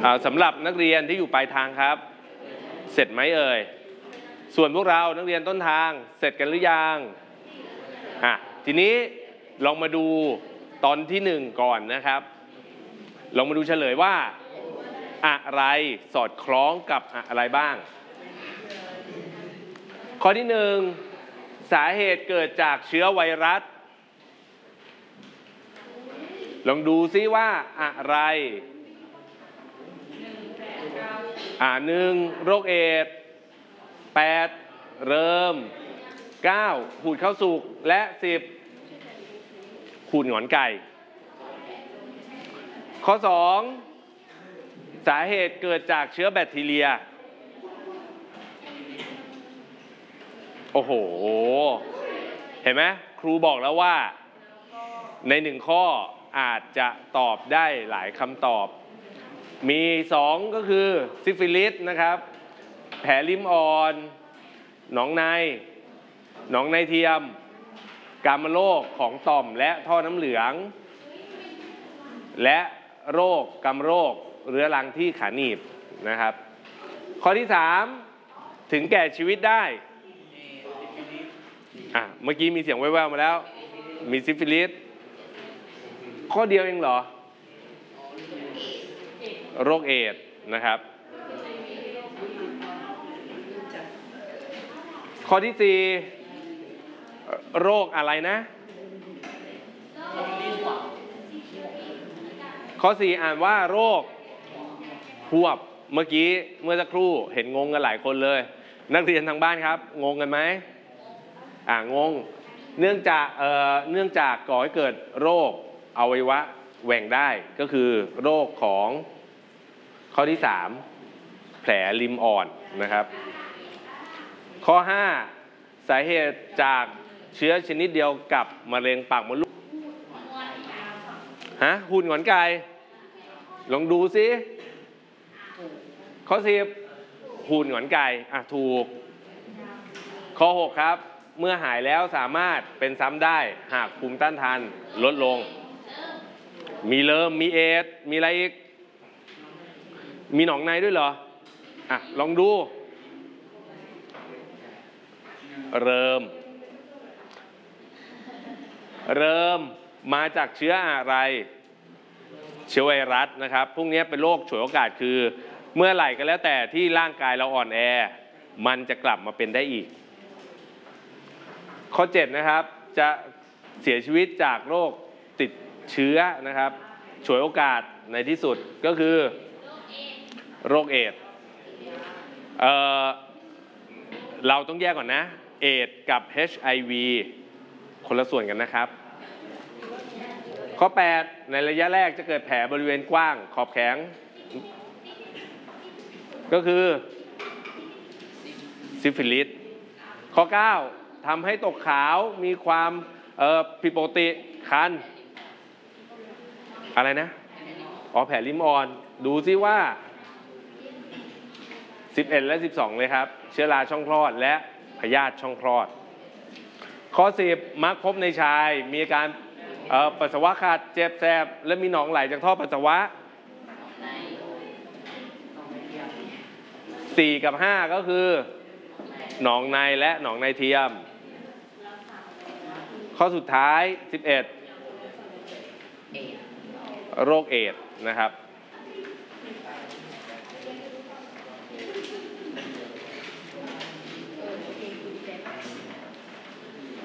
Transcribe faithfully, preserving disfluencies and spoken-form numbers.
สำหรับนักเรียนที่อยู่ปลายทางครับเสร็จไหมเอ่ยส่วนพวกเรานักเรียนต้นทางเสร็จกันหรือยังอ่ะทีนี้ลองมาดูตอนที่หนึ่งก่อนนะครับลองมาดูเฉลยว่าอะไรสอดคล้องกับอะไรบ้างข้อที่หนึ่งสาเหตุเกิดจากเชื้อไวรัสลองดูซิว่าอะไรอ่าหนึ่งโรคเอดส์แปดเริ่มเก้าหูดข้าวสุกและสิบหูดหงอนไก่ข้อสองสาเหตุเกิดจากเชื้อแบคทีเรียโอ้โหเห็นไหมครูบอกแล้วว่าในหนึ่งข้ออาจจะตอบได้หลายคำตอบมีสองก็คือซิฟิลิสนะครับแผลริมอ่อนหนองในหนองในเทียมกามโรคของต่อมและท่อน้ำเหลืองและโรคกำโรคเรื้อรังที่ขาหนีบนะครับข้อที่สามถึงแก่ชีวิตได้อ่ะเมื่อกี้มีเสียงแว่วๆมาแล้วมีซิฟิลิสข้อเดียวเองเหรอโรคเอดส์นะครับข้อที่สี่โรคอะไรนะข้อสี่อ่านว่าโรคหวบเมื่อกี้เมื่อสักครู่เห็นงงกันหลายคนเลยนักเรียนทางบ้านครับงงกันไหมอ่างงเนื่องจากเอ่อเนื่องจากก่อให้เกิดโรคอวัยวะแหว่งได้ก็คือโรคของข้อที่สามแผลริมอ่อนนะครับข้อห้าสาเหตุจากเชื้อชนิดเดียวกับมะเร็งปากมดลูกฮะหูดหงอนไก่ลองดูซิข้อสิบหูดหงอนไก่อ่ะถูกข้อหกครับเมื่อหายแล้วสามารถเป็นซ้ำได้หากภูมิต้านทานลดลงมีเริ่มมีเอดส์มีอะไรอีกมีหนองในด้วยเหรออ่ะลองดูเริ่มเริ่มมาจากเชื้ออะไรเชื้อไวรัสนะครับพวกนี้เป็นโรคฉวยโอกาสคือเมื่อไหร่ก็แล้วแต่ที่ร่างกายเราอ่อนแอมันจะกลับมาเป็นได้อีกข้อเจ็ดนะครับจะเสียชีวิตจากโรคติดเชื้อนะครับฉวยโอกาสในที่สุดก็คือโรคเอดส์เอ่อเราต้องแยกก่อนนะเอดส์กับ เอช ไอ วี คนละส่วนกันนะครับข้อแปดในระยะแรกจะเกิดแผลบริเวณกว้างขอบแข็งก็คือซิฟิลิสข้อเก้าทำให้ตกขาวมีความเอ่อผิดปกติคันอะไรนะอ๋อแผลริมอ่อนดูซิว่าสิบเอ็ดและสิบสองเลยครับเชื้อราช่องคลอดและพยาธิช่องคลอดข้อสิบมักพบในชายมีอาการปัสสาวะขาดเจ็บแสบและมีหนองไหลจากท่อปัสสาวะสี่กับห้าก็คือหนองในและหนองในเทียมข้อสุดท้ายสิบเอ็ดโรคเอดส์นะครับ